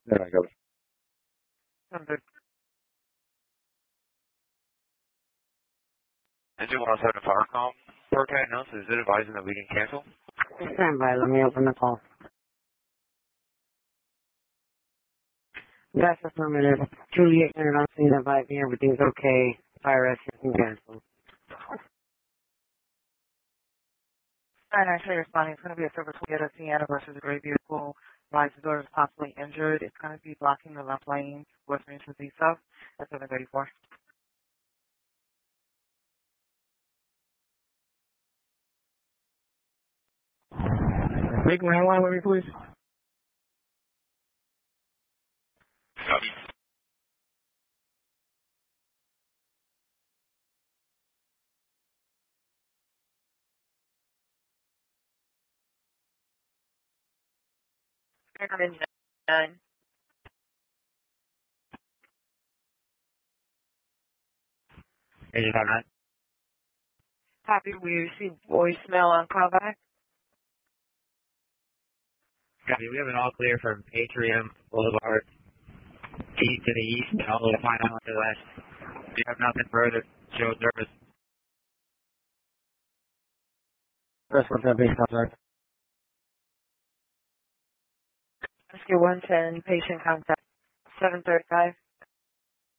There I go. Engine 107 Firecom. Forecast announced, is it advising that we can cancel? Stand by, let me open the call. That's affirmative. Juliet announcing that by me everything's okay. Fire rescue can cancel. And actually responding, it's going to be a service Toyota Sienna versus a gray vehicle. Rises door is possibly injured. It's going to be blocking the left lane, west range to the south at 734. Make landline with me, please. Copy. Engine 9. Engine 59. Copy, we received voicemail on callback. Copy, we have an all clear from Atrium Boulevard, east to the east, and all the way to Pine Island to the west. We have nothing further. Show service. Press 110 base contact. Rescue 110, patient contact 735.